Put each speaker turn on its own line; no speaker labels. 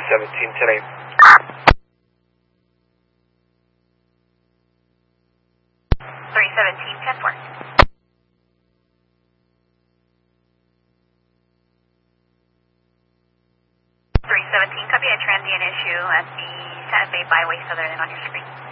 317 today.
317, 10-4. 317, copy a transient issue at the Santa Fe Byway Southern on your screen.